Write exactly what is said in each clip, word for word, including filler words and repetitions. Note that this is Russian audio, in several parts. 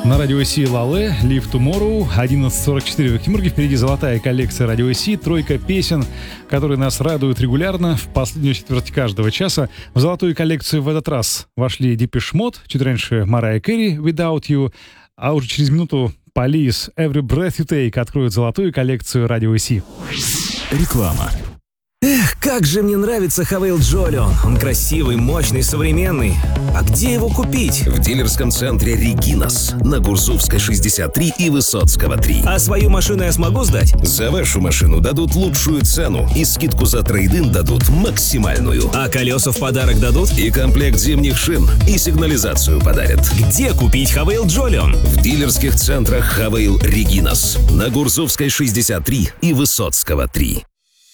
На радио Си Лале, Live Tomorrow, одиннадцать сорок четыре в Екатеринбурге. Впереди золотая коллекция радио Си, тройка песен, которые нас радуют регулярно в последнюю четверть каждого часа. В золотую коллекцию в этот раз вошли Depeche Mode, чуть раньше Mariah Carey, Without You, а уже через минуту Police, Every Breath You Take откроют золотую коллекцию радио Си. Реклама. Эх, как же мне нравится Хавейл Джолион. Он красивый, мощный, современный. А где его купить? В дилерском центре «Регинас» на Гурзувской шестьдесят три и Высоцкого три. А свою машину я смогу сдать? За вашу машину дадут лучшую цену и скидку за трейд-ин дадут максимальную. А колеса в подарок дадут? И комплект зимних шин, и сигнализацию подарят. Где купить Хавейл Джолион? В дилерских центрах «Хавейл Регинас» на Гурзувской шестьдесят три и Высоцкого три.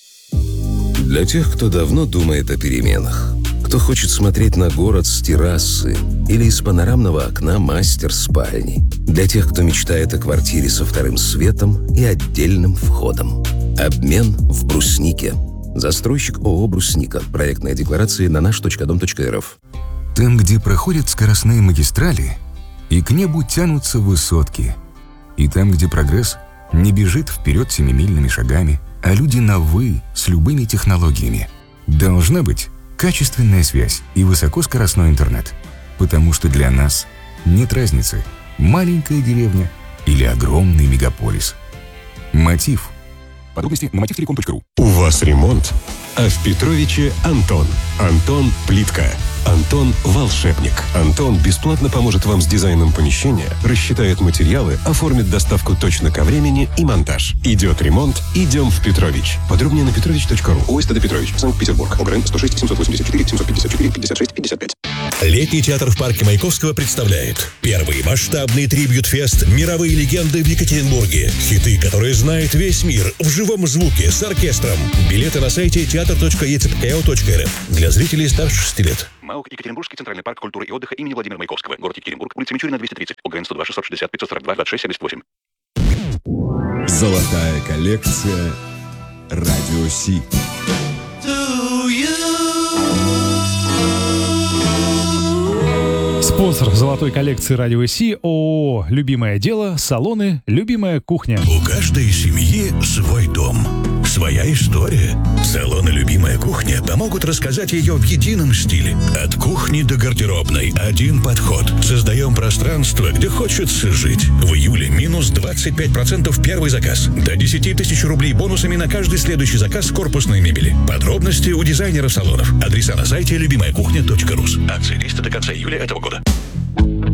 Для тех, кто давно думает о переменах, кто хочет смотреть на город с террасы или из панорамного окна мастер-спальни, для тех, кто мечтает о квартире со вторым светом и отдельным входом. Обмен в Бруснике. Застройщик ООО «Брусника». Проектная декларация на наш точка дом точка эр эф. Там, где проходят скоростные магистрали, и к небу тянутся высотки, и там, где прогресс не бежит вперед семимильными шагами, а люди на «вы» с любыми технологиями. Должна быть качественная связь и высокоскоростной интернет. Потому что для нас нет разницы, маленькая деревня или огромный мегаполис. Мотив. Подробности на мотив телеком точка ру. У вас ремонт, а в Петровиче Антон. Антон Плитка. Антон Волшебник. Антон бесплатно поможет вам с дизайном помещения, рассчитает материалы, оформит доставку точно ко времени и монтаж. Идет ремонт, идем в Петрович. Подробнее на петрович точка ру. ОСТД Петрович, Санкт-Петербург. ОГРН сто шесть семьсот восемьдесят четыре семьсот пятьдесят четыре пятьдесят шесть пятьдесят пять. Летний театр в парке Маяковского представляет первый масштабный трибьют-фест «Мировые легенды» в Екатеринбурге. Хиты, которые знает весь мир, в живом звуке, с оркестром. Билеты на сайте театр точка е цэ пэ ка о точка эр эф для зрителей старше шести лет. МАУК Екатеринбургский центральный парк культуры и отдыха имени Владимира Маяковского. Город Екатеринбург, улица Мичурина, двести тридцать. ОГРН сто два шестьсот шестьдесят пятьсот сорок два двадцать шесть семьдесят восемь. Золотая коллекция радио Си. Спонсор золотой коллекции радио Си — ООО «Любимое дело», салоны «Любимая кухня». У каждой семьи свой дом, своя история. Салоны «Любимая кухня» помогут рассказать ее в едином стиле. От кухни до гардеробной один подход. Создаем пространство, где хочется жить. В июле минус двадцать пять процентов первый заказ. До десять тысяч рублей бонусами на каждый следующий заказ корпусной мебели. Подробности у дизайнеров салонов. Адреса на сайте любимая кухня точка ру. Акции действуют до конца июля этого года.